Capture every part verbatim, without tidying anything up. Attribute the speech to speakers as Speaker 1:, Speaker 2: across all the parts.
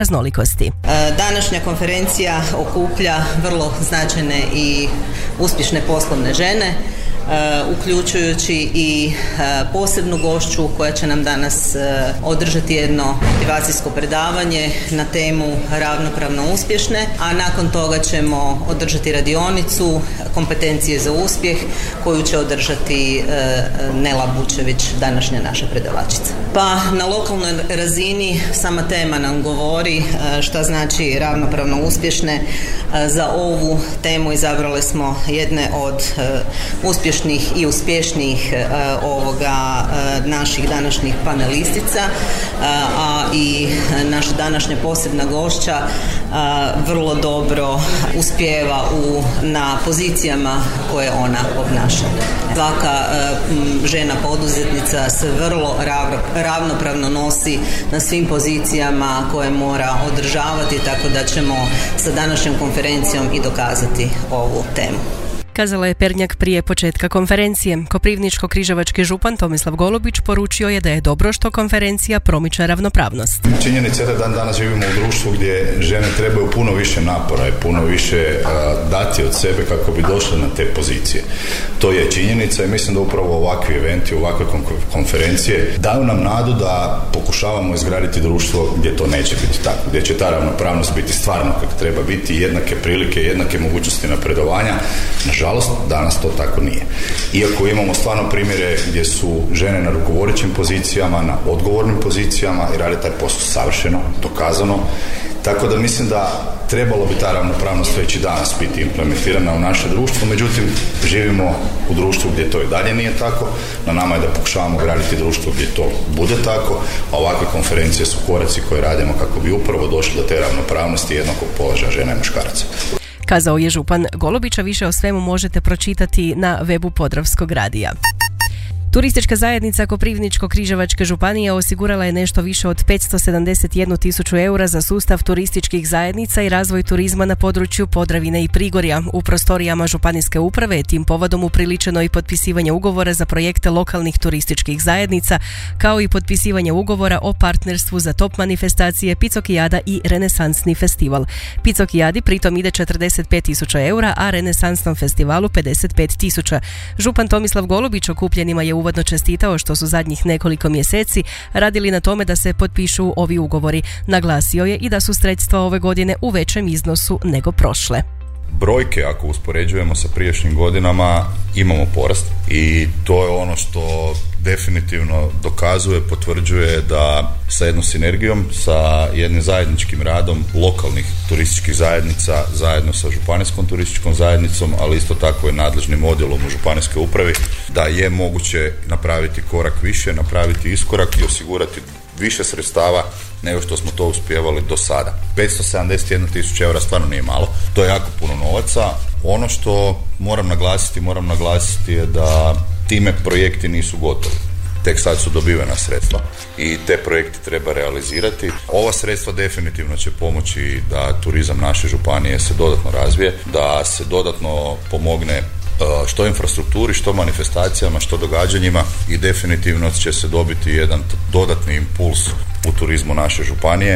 Speaker 1: raznolikosti.
Speaker 2: Današnja konferencija okuplja vrlo značajne i uspješne poslovne žene, uključujući i posebnu gošću koja će nam danas održati jedno motivacijsko predavanje na temu ravnopravno uspješne, a nakon toga ćemo održati radionicu kompetencije za uspjeh koju će održati Nela Bučević, današnja naša predavačica. Pa na lokalnoj razini sama tema nam govori šta znači ravnopravno uspješne. Za ovu temu izabrali smo jedne od uspješnih i uspješnijih ovoga naših današnjih panelistica, a i naša današnja posebna gošća vrlo dobro uspijeva u, na pozicijama koje ona obnaša. Svaka žena poduzetnica se vrlo ravnopravno nosi na svim pozicijama koje mora održavati, tako da ćemo sa današnjom konferencijom i dokazati ovu temu.
Speaker 1: Kazala je Pernjak prije početka konferencije. Koprivničko-križevački župan Tomislav Golubić poručio je da je dobro što konferencija promiče ravnopravnost.
Speaker 3: Činjenica je da dan danas živimo u društvu gdje žene trebaju puno više napora i puno više uh, dati od sebe kako bi došle na te pozicije. To je činjenica i mislim da upravo ovakvi eventi, ovakve konferencije daju nam nadu da pokušavamo izgraditi društvo gdje to neće biti tako, gdje će ta ravnopravnost biti stvarno kako treba biti, jednake prilike, jednake mogućnosti napredovanja. Nažalost, danas to tako nije. Iako imamo stvarno primjere gdje su žene na rukovodećim pozicijama, na odgovornim pozicijama i rade taj posao savršeno, dokazano. Tako da mislim da trebalo bi ta ravnopravnost već i danas biti implementirana u naše društvo, međutim živimo u društvu gdje to i dalje nije tako. Na nama je da pokušavamo graditi društvo gdje to bude tako, a ovakve konferencije su koraci koje radimo kako bi upravo došli do te ravnopravnosti jednakog položaja žena i muškaraca.
Speaker 1: Kazao je župan Golubića. Više o svemu možete pročitati na webu Podravskog radija. Turistička zajednica Koprivničko-križevačke županije osigurala je nešto više od petsto sedamdeset jednu tisuću eura za sustav turističkih zajednica i razvoj turizma na području Podravine i Prigorja. U prostorijama županijske uprave je tim povodom upriličeno i potpisivanje ugovora za projekte lokalnih turističkih zajednica, kao i potpisivanje ugovora o partnerstvu za top manifestacije Picokijada i Renesansni festival. Picokijadi pritom ide četrdeset pet tisuća eura, a Renesansnom festivalu pedeset pet tisuća. Župan Tomislav Golubić okupljenima je uvodno čestitao što su zadnjih nekoliko mjeseci radili na tome da se potpišu ovi ugovori. Naglasio je i da su sredstva ove godine u većem iznosu nego prošle.
Speaker 3: Brojke, ako uspoređujemo sa prijašnjim godinama, imamo porast i to je ono što definitivno dokazuje, potvrđuje da sa jednom sinergijom, sa jednim zajedničkim radom lokalnih turističkih zajednica zajedno sa županijskom turističkom zajednicom, ali isto tako i nadležnim odjelom u županijskoj upravi, da je moguće napraviti korak više, napraviti iskorak i osigurati više sredstava nego što smo to uspjevali do sada. petsto sedamdeset jedna tisuća eura stvarno nije malo, to je jako puno novaca. Ono što moram naglasiti, moram naglasiti je da time projekti nisu gotovi. Tek sad su dobivena sredstva i te projekte treba realizirati. Ova sredstva definitivno će pomoći da turizam naše županije se dodatno razvije, da se dodatno pomogne što infrastrukturi, što manifestacijama, što događanjima i definitivno će se dobiti jedan dodatni impuls u turizmu naše županije.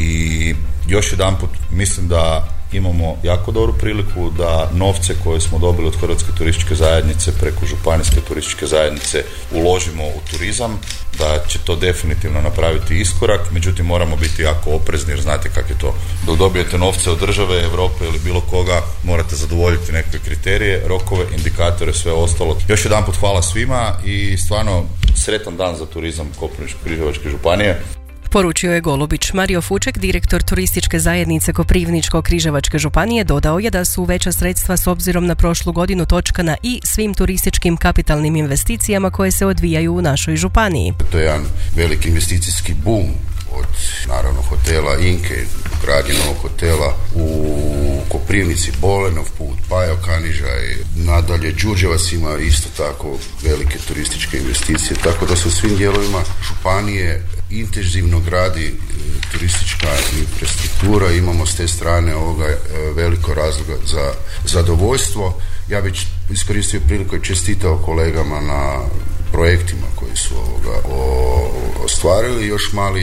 Speaker 3: I još jedanput mislim da imamo jako dobru priliku da novce koje smo dobili od Hrvatske turističke zajednice preko županijske turističke zajednice uložimo u turizam, da će to definitivno napraviti iskorak, međutim moramo biti jako oprezni jer znate kako je to. Dok dobijete novce od države, Europe ili bilo koga, morate zadovoljiti neke kriterije, rokove, indikatore, sve ostalo. Još jedanput hvala svima i stvarno sretan dan za turizam Koprivničko-križevačke županije.
Speaker 1: Poručio je Golubić. Mario Fuček, direktor turističke zajednice Koprivničko-križevačke županije, dodao je da su veća sredstva s obzirom na prošlu godinu točkana i svim turističkim kapitalnim investicijama koje se odvijaju u našoj županiji.
Speaker 4: To je jedan veliki investicijski boom od naravno hotela Inke, Kraginovog hotela u Koprivnici, Bolenov put, Pajo Kanižaj, nadalje Đurđevac ima isto tako velike turističke investicije, tako da se u svim dijelovima županije intenzivno gradi turistička infrastruktura, imamo s te strane ovoga veliko razloga za zadovoljstvo. Ja bih iskoristio priliku i čestitao kolegama na projektima koji su ovoga ostvarili. Još mali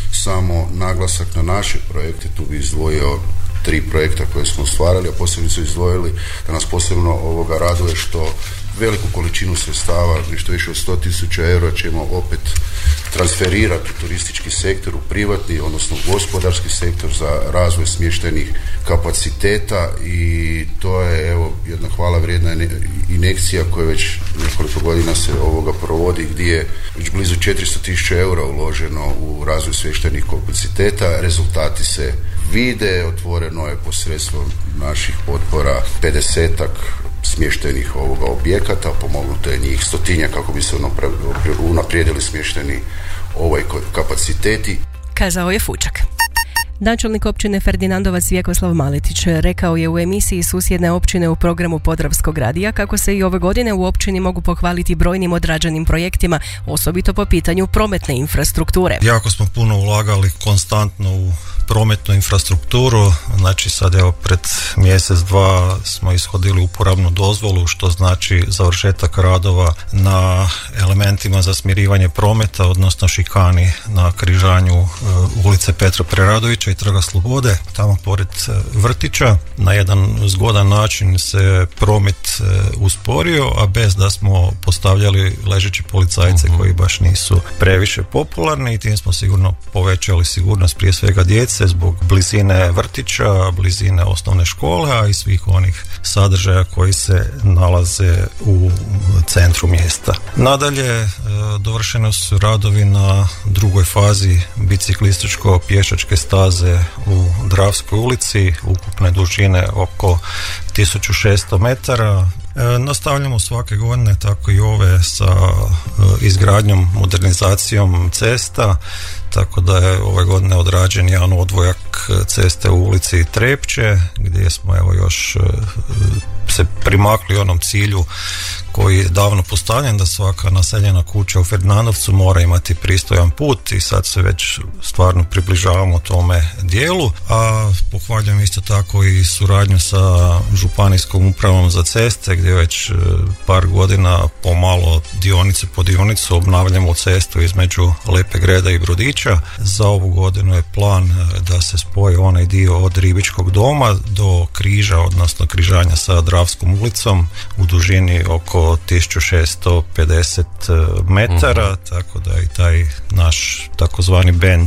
Speaker 4: samo naglasak na naše projekte, tu bi izdvojio tri projekta koje smo ostvarili, a posebno su izdvojili da nas posebno ovoga raduje što veliku količinu sredstava, nešto više od sto tisuća eura ćemo opet transferirati u turistički sektor, u privatni, odnosno gospodarski sektor za razvoj smještajnih kapaciteta i to je evo jedna hvala vrijedna injekcija koja već nekoliko godina se ovoga provodi gdje je već blizu četiristo tisuća eura uloženo u razvoj smještajnih kapaciteta. Rezultati se vide, otvoreno je posredstvom naših potpora pedesetak smještajnih ovoga objekata, pomognuto je njih stotinja kako bi se unaprijedili smještajni ovaj kapaciteti.
Speaker 1: Kazao je Fučak. Načelnik općine Ferdinandovac Vjekoslav Maletić rekao je u emisiji Susjedne općine u programu Podravskog radija kako se i ove godine u općini mogu pohvaliti brojnim odrađenim projektima, osobito po pitanju prometne infrastrukture.
Speaker 5: Jako smo puno ulagali konstantno u prometnu infrastrukturu, znači sad evo pred mjesec, dva smo ishodili uporabnu dozvolu, što znači završetak radova na elementima za smirivanje prometa, odnosno šikani na križanju uh, ulice Petra Preradovića i Trga Slobode, tamo pored uh, vrtića. Na jedan zgodan način se promet uh, usporio, a bez da smo postavljali ležeći policajce uh-huh. koji baš nisu previše popularni i tim smo sigurno povećali sigurnost prije svega djece zbog blizine vrtića, blizine osnovne škole, a i svih onih sadržaja koji se nalaze u centru mjesta. Nadalje, dovršeni su radovi na drugoj fazi biciklističko-pješačke staze u Dravskoj ulici, ukupne dužine oko tisuću šesto metara. Nastavljamo svake godine, tako i ove, sa izgradnjom, modernizacijom cesta, tako da je ove godine odrađen jedan odvojak ceste u ulici Trepče, gdje smo evo još se primakli onom cilju koji je davno postavljen, da svaka naseljena kuća u Ferdinandovcu mora imati pristojan put i sad se već stvarno približavamo tome dijelu, a pohvaljujem isto tako i suradnju sa Županijskom upravom za ceste gdje već par godina pomalo dionice po dionicu obnavljamo cestu između Lepe Greda i Brodića. Za ovu godinu je plan da se spoji onaj dio od Ribičkog doma do križa, odnosno križanja sa Dravskom ulicom u dužini oko tisuću šesto pedeset metara, uh-huh. tako da i taj naš takozvani bend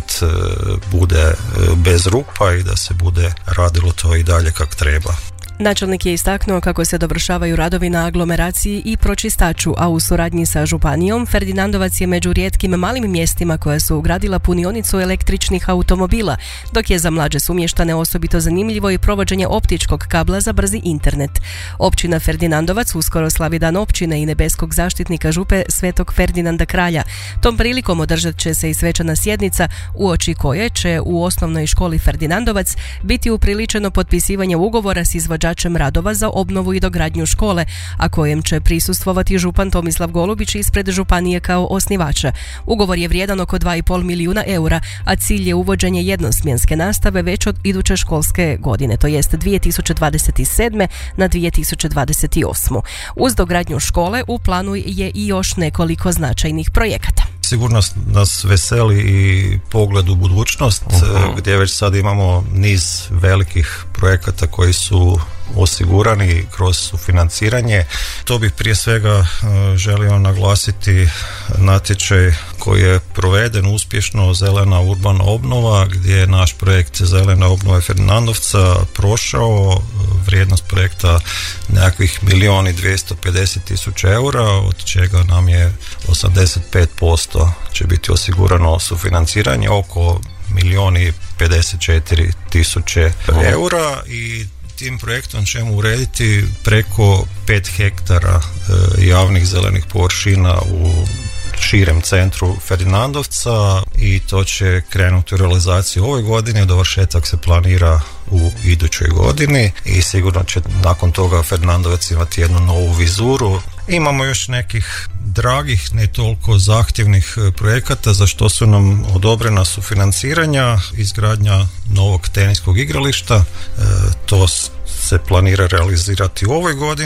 Speaker 5: bude bez rupa i da se bude radilo to i dalje kak treba.
Speaker 1: Načelnik je istaknuo kako se dovršavaju radovi na aglomeraciji i pročistaču, a u suradnji sa županijom Ferdinandovac je među rijetkim malim mjestima koja su ugradila punionicu električnih automobila, dok je za mlađe sumještane osobito zanimljivo i provođenje optičkog kabla za brzi internet. Općina Ferdinandovac uskoro slavi dan općine i nebeskog zaštitnika župe Svetog Ferdinanda Kralja. Tom prilikom održat će se i svečana sjednica uoči koje će u osnovnoj školi Ferdinandovac biti upriličeno potpisivanje ugovora s izvođačem radova za obnovu i dogradnju škole, a kojem će prisustvovati župan Tomislav Golubić ispred županije kao osnivača. Ugovor je vrijedan oko dva i pol milijuna eura, a cilj je uvođenje jednosmjenske nastave već od iduće školske godine, to jest dvije tisuće dvadeset sedme na dvije tisuće dvadeset osmu. Uz dogradnju škole u planu je i još nekoliko značajnih projekata.
Speaker 5: Sigurno nas veseli i pogled u budućnost, uh-huh. gdje već sad imamo niz velikih projekata koji su osigurani kroz sufinanciranje. To bih prije svega uh, želio naglasiti natječaj koji je proveden uspješno, Zelena urbana obnova, gdje je naš projekt Zelene obnove Ferdinandovca prošao. Vrijednost projekta nekakvih milijun i dvjesto pedeset tisuća eura, od čega nam je osamdeset pet posto će biti osigurano sufinanciranje, oko milijun i pedeset četiri tisuće eura, i tim projektom ćemo urediti preko pet hektara e, javnih zelenih površina u širem centru Ferdinandovca, i to će krenuti u realizaciju ove godine. Dovršetak se planira u idućoj godini i sigurno će nakon toga Ferdinandovac imati jednu novu vizuru. Imamo još nekih dragih, ne toliko zahtjevnih projekata za što su nam odobrena sufinanciranja. Izgradnja novog teniskog igrališta, e, to se planira realizirati u ovoj godini.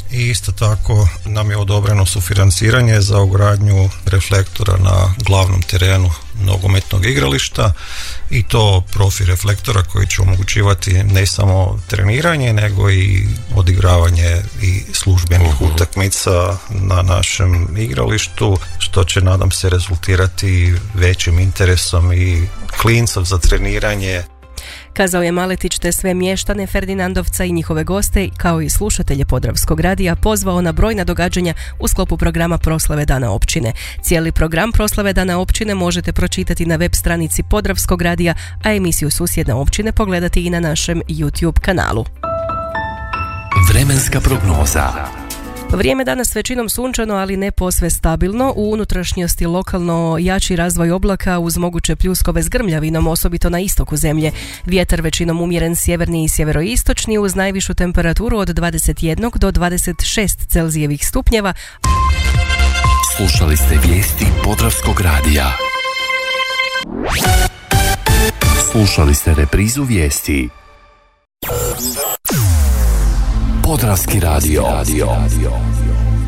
Speaker 5: i isto tako nam je odobreno sufinanciranje za ugradnju reflektora na glavnom terenu nogometnog igrališta i to profi reflektora koji će omogućivati ne samo treniranje nego i odigravanje i službenih uh-huh. utakmica na našem igralištu, što će nadam se rezultirati većim interesom i klincov za treniranje.
Speaker 1: Kazao je Maletić, te sve mještane Ferdinandovca i njihove goste, kao i slušatelje Podravskog radija, pozvao na brojna događanja u sklopu programa Proslave Dana općine. Cijeli program Proslave Dana općine možete pročitati na web stranici Podravskog radija, a emisiju Susjedne općine pogledati i na našem YouTube kanalu.
Speaker 6: Vremenska prognoza.
Speaker 1: Vrijeme danas većinom sunčano, ali ne posve stabilno. U unutrašnjosti lokalno jači razvoj oblaka uz moguće pljuskove s grmljavinom, osobito na istoku zemlje. Vjetar većinom umjeren sjeverni i sjeveroistočni uz najvišu temperaturu od dvadeset jedan do dvadeset šest Celzijevih stupnjeva.
Speaker 6: Slušali ste vijesti Podravskog radija. Slušali ste reprizu vijesti. Podravski radio.